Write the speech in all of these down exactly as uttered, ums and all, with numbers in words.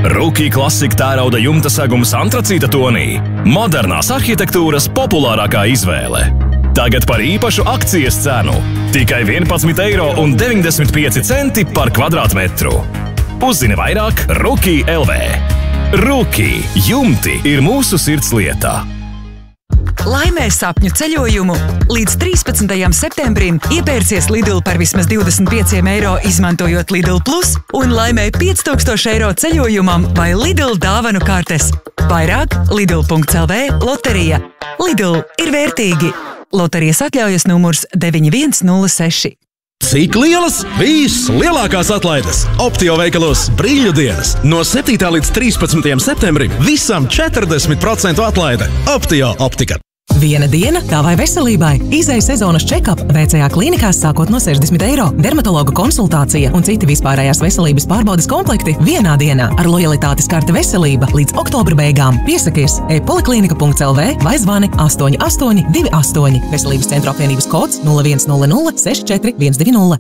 Rookie klasika tērauda jumta segums antracīta tonī. Modernās arhitektūras populārākā izvēle. Tagad par īpašu akcijas cenu. Tikai vienpadsmit eiro un deviņdesmit pieci centi par kvadrātmetru. Uzzini vairāk Rookie L V. Rookie jumti ir mūsu sirds lietā. Laimē sapņu ceļojumu! Līdz trīspadsmitajam septembrim iepērcies Lidl par vismaz divdesmit pieciem eiro izmantojot Lidl Plus un laimē pieci tūkstoši eiro ceļojumam vai Lidl dāvanu kartes. Vairāk Lidl punkts L V loterija. Lidl ir vērtīgi. Loterijas atļaujas numurs deviņi viens nulle seši. Cik lielas? Viss lielākās atlaides! Optio veikalos brīļu dienas. No septītā līdz trīspadsmitajam septembrim visam četrdesmit procentu atlaide. Optio optika. Viena diena tavai veselībai. Izēja sezonas check-up V C A klīnikās sākot no sešdesmit eiro. Dermatologa konsultācija un citi vispārējās veselības pārbaudes komplekti vienā dienā ar lojalitātes karte veselība līdz oktobra beigām. Piesakies e-poliklinika punkts L V vai zvani astoņi astoņi divi astoņi. Veselības centra apvienības kods nulle viens nulle nulle seši četri viens divi nulle.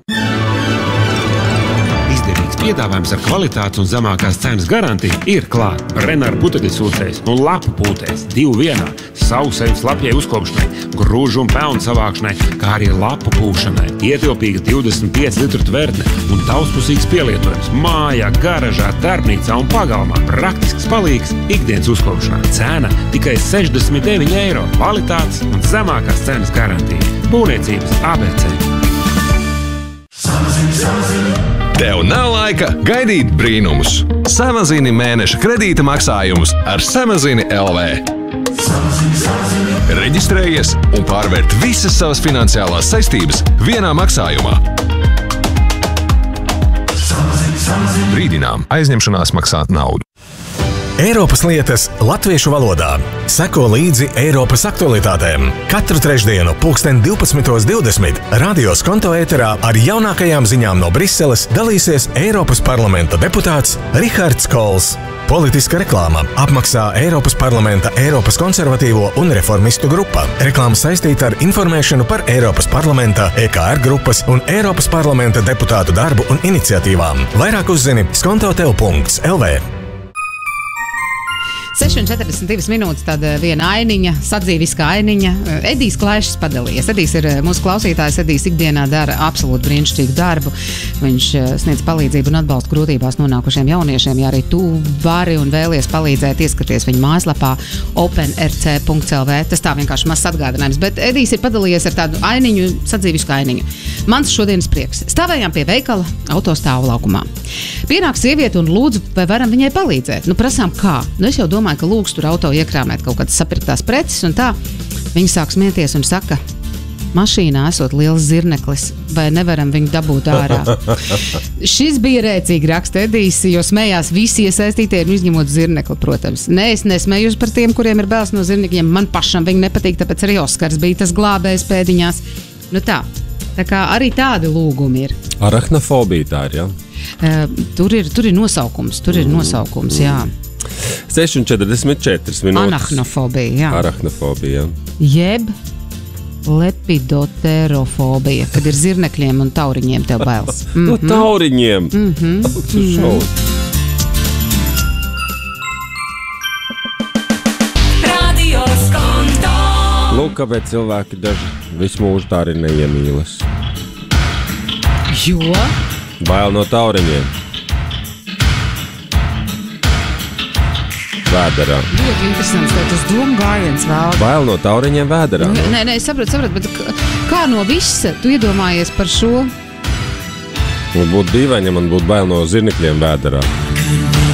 Izdevīgs piedāvājums ar kvalitātes un zemākās cenas garantiju ir klāt. Renāra putekļsūtējs un lapu pūtējs divu vienā. Sausējums lapjai uzkopšanai, grūžu un pelnu savākšanai, kā arī lapu pūšanai. Ietilpīga divdesmit pieci litru tvertne un daudzpusīgs pielietojums mājā, garažā, darbnīcā un pagalmā. Praktisks palīgs ikdienas uzkopšanā. Cena tikai sešdesmit deviņi eiro. Kvalitātes un zemākās cenas garantija. Būvniecības A B C. Samazini, samazini. Tev nav laika gaidīt brīnumus. Samazini mēneša kredīta maksājumus ar Samazini L V. Samazini, samazini. Reģistrējies un pārvērt visas savas finansiālās saistības vienā maksājumā. Samazini, samazini. Brīdinām, aizņemšanās maksāt naudu. Eiropas lietas latviešu valodā. Seko līdzi Eiropas aktualitātēm. Katru trešdienu pulksten divpadsmitos divdesmit radio Skonto ēterā ar jaunākajām ziņām no Briseles dalīsies Eiropas parlamenta deputāts Rihards Kols. Politiska reklāma apmaksā Eiropas parlamenta Eiropas konservatīvo un reformistu grupa. Reklāma saistīta ar informēšanu par Eiropas parlamenta, E K R grupas un Eiropas parlamenta deputātu darbu un iniciatīvām. Vairāk uzzini skontotev punkts L V. seši un četrdesmit divas minūtes, tad viena ainiņa, sadzīviskā ainiņa. Edijs Klaišs padalījies. Edijs ir mūsu klausītājs. Edijs ikdienā dara absolūti brīnišķīgu darbu. Viņš sniedz palīdzību un atbalstu grūtībās nonākušiem jauniešiem. Ja arī tu vari un vēlies palīdzēt, ieskaties viņa mājaslapā open r c punkts L V. Tas tā vienkārši mazs atgādinājums. Bet Edijs ir padalījies ar tādu ainiņu, sadzīvisku ainiņu. Mans šodienas prieks. Stāvējām pie veikala autostāvu laukumā. Pienāk sieviete un lūdzu, vai varam viņai palīdzēt. Nu, prasām kā. Nu, es jau domāju, ka lūgs tur auto iekrāmēt kaut kādas sapirktās preces un tā. Viņi sāk smieties un saka, mašīnā esot liels zirneklis, vai nevaram viņu dabūt ārā. Šis bija rēcīgi raksta Edijs, jo smējās visi iesaistītie, izņemot zirnekli, protams. Nē, es nesmējos par tiem, kuriem ir bēls no zirnekļiem. Man pašam viņi nepatīk, tāpēc arī Oskars bija tas glābējs pēdiņās. Nu tā, tā kā arī tādi lūgumi ir. Arachnofobija tā ir, jā? Uh, tur ir, tur ir nosaukums, tur ir nosaukums, jā. seši un četrdesmit četras minūtes. Arachnofobija, jā. Arachnofobija, jā. Jeb lepidoterofobija, kad ir zirnekļiem un tauriņiem tev bailes. Mm-hmm. No tauriņiem? Mm-hmm. Mm-hmm. Radio Skonto. Nu, kāpēc cilvēki daži visu mūžu tā arī neiemīlas? Jo? Bail no tauriņiem. Vēderā. Ļoti interesants, tā tas domu gājiens vēl. Bail no tauriņiem vēderā. Nu, nē, nē, sapratu, sapratu, bet kā no visa tu iedomājies par šo? Man būtu dīvaini, ja man būtu bail no zirnekļiem vēderā.